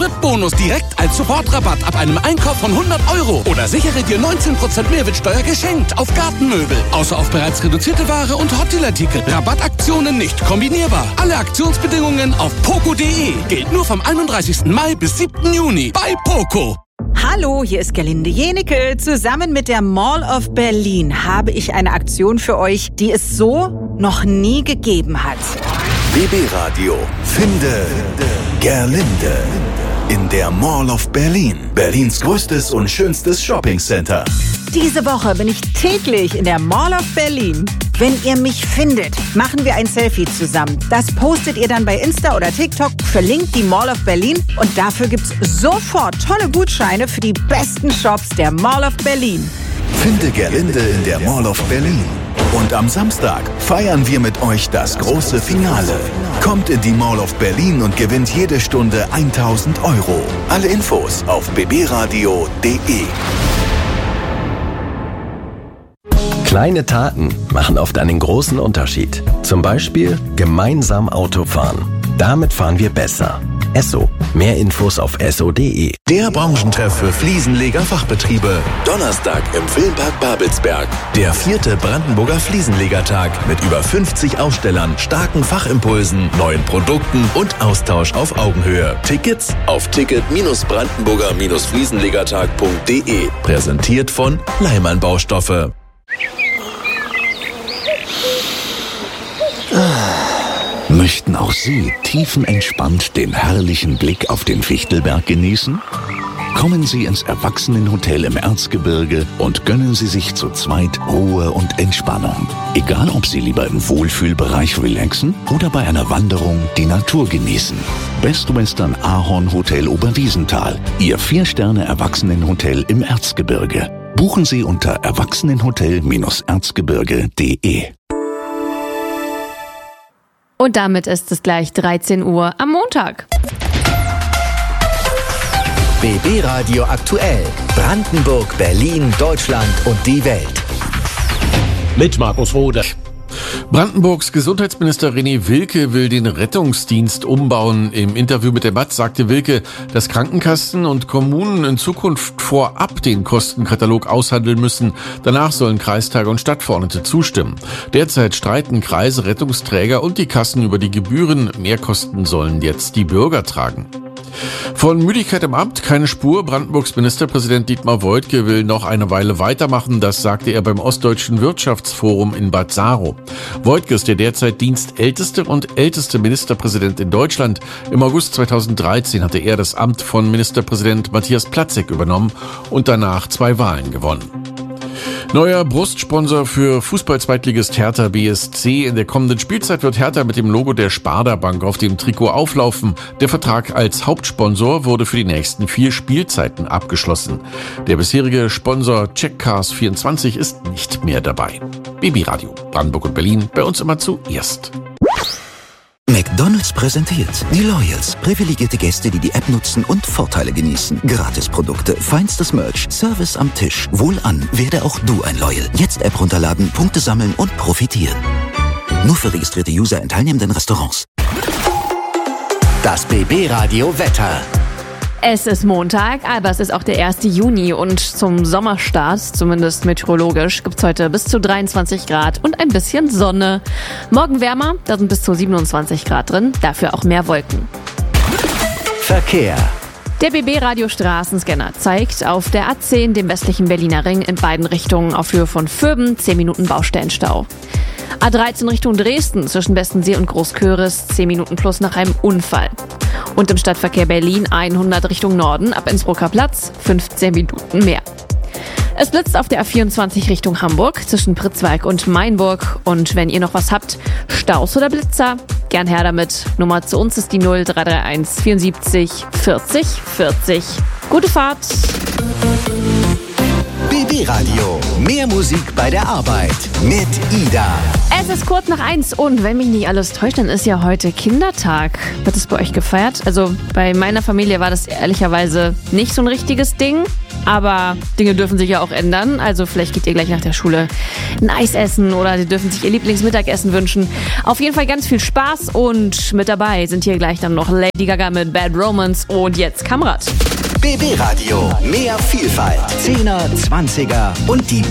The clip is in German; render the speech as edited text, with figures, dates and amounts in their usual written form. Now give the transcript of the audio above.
Spritbonus direkt als Sofortrabatt ab einem Einkauf von 100 € oder sichere dir 19% Mehrwertsteuer geschenkt auf Gartenmöbel. Außer auf bereits reduzierte Ware und Hotdeal-Artikel. Rabattaktionen nicht kombinierbar. Alle Aktionsbedingungen auf poco.de. Gilt nur vom 31. Mai bis 7. Juni bei Poco. Hallo, hier ist Gerlinde Jenecke. Zusammen mit der Mall of Berlin habe ich eine Aktion für euch, die es so noch nie gegeben hat. BB Radio. Finde Gerlinde. In der Mall of Berlin. Berlins größtes und schönstes Shoppingcenter. Diese Woche bin ich täglich in der Mall of Berlin. Wenn ihr mich findet, machen wir ein Selfie zusammen. Das postet ihr dann bei Insta oder TikTok, verlinkt die Mall of Berlin und dafür gibt's sofort tolle Gutscheine für die besten Shops der Mall of Berlin. Finde Gerlinde in der Mall of Berlin. Und am Samstag feiern wir mit euch das große Finale. Kommt in die Mall of Berlin und gewinnt jede Stunde 1.000 €. Alle Infos auf bbradio.de. Kleine Taten machen oft einen großen Unterschied. Zum Beispiel gemeinsam Auto fahren. Damit fahren wir besser. Esso. Mehr Infos auf esso.de. Der Branchentreff für Fliesenleger-Fachbetriebe. Donnerstag im Filmpark Babelsberg. Der 4. Brandenburger Fliesenlegertag mit über 50 Ausstellern, starken Fachimpulsen, neuen Produkten und Austausch auf Augenhöhe. Tickets auf ticket-brandenburger-fliesenlegertag.de. Präsentiert von Leimann Baustoffe. Möchten auch Sie tiefenentspannt den herrlichen Blick auf den Fichtelberg genießen? Kommen Sie ins Erwachsenenhotel im Erzgebirge und gönnen Sie sich zu zweit Ruhe und Entspannung. Egal, ob Sie lieber im Wohlfühlbereich relaxen oder bei einer Wanderung die Natur genießen. Best Western Ahorn Hotel Oberwiesenthal, Ihr 4-Sterne-Erwachsenenhotel im Erzgebirge. Buchen Sie unter erwachsenenhotel-erzgebirge.de. Und damit ist es gleich 13 Uhr am Montag. BB Radio aktuell. Brandenburg, Berlin, Deutschland und die Welt. Mit Markus Rode. Brandenburgs Gesundheitsminister René Wilke will den Rettungsdienst umbauen. Im Interview mit der BAZ sagte Wilke, dass Krankenkassen und Kommunen in Zukunft vorab den Kostenkatalog aushandeln müssen. Danach sollen Kreistage und Stadtverordnete zustimmen. Derzeit streiten Kreise, Rettungsträger und die Kassen über die Gebühren. Mehrkosten sollen jetzt die Bürger tragen. Von Müdigkeit im Amt keine Spur. Brandenburgs Ministerpräsident Dietmar Woidke will noch eine Weile weitermachen. Das sagte er beim Ostdeutschen Wirtschaftsforum in Bad Saro. Woidke ist der derzeit dienstälteste und älteste Ministerpräsident in Deutschland. Im August 2013 hatte er das Amt von Ministerpräsident Matthias Platzek übernommen und danach 2 Wahlen gewonnen. Neuer Brustsponsor für Fußball-Zweitligist Hertha BSC. In der kommenden Spielzeit wird Hertha mit dem Logo der Sparda Bank auf dem Trikot auflaufen. Der Vertrag als Hauptsponsor wurde für die nächsten 4 Spielzeiten abgeschlossen. Der bisherige Sponsor Checkcars24 ist nicht mehr dabei. BB Radio, Brandenburg und Berlin, bei uns immer zuerst. McDonald's präsentiert die Loyals. Privilegierte Gäste, die die App nutzen und Vorteile genießen. Gratisprodukte, feinstes Merch, Service am Tisch. Wohlan, werde auch du ein Loyal. Jetzt App runterladen, Punkte sammeln und profitieren. Nur für registrierte User in teilnehmenden Restaurants. Das BB Radio Wetter. Es ist Montag, aber es ist auch der 1. Juni und zum Sommerstart, zumindest meteorologisch, gibt's heute bis zu 23 Grad und ein bisschen Sonne. Morgen wärmer, da sind bis zu 27 Grad drin, dafür auch mehr Wolken. Verkehr. Der BB-Radio-Straßenscanner zeigt auf der A10, dem westlichen Berliner Ring, in beiden Richtungen auf Höhe von Vürben 10 Minuten Baustellenstau. A13 Richtung Dresden zwischen Bestensee und Großköris 10 Minuten plus nach einem Unfall. Und im Stadtverkehr Berlin 100 Richtung Norden ab Innsbrucker Platz 15 Minuten mehr. Es blitzt auf der A24 Richtung Hamburg zwischen Pritzwalk und Mainburg. Und wenn ihr noch was habt, Staus oder Blitzer, gern her damit. Nummer zu uns ist die 0331 74 40 40. Gute Fahrt! BB Radio. Mehr Musik bei der Arbeit mit Ida. Es ist kurz nach 1 und wenn mich nicht alles täuscht, dann ist ja heute Kindertag. Wird es bei euch gefeiert? Also bei meiner Familie war das ehrlicherweise nicht so ein richtiges Ding. Aber Dinge dürfen sich ja auch ändern. Also vielleicht geht ihr gleich nach der Schule ein Eis essen oder sie dürfen sich ihr Lieblingsmittagessen wünschen. Auf jeden Fall ganz viel Spaß und mit dabei sind hier gleich dann noch Lady Gaga mit Bad Romance und jetzt Kamrat. BB Radio. Mehr Vielfalt. 10er, 20er und die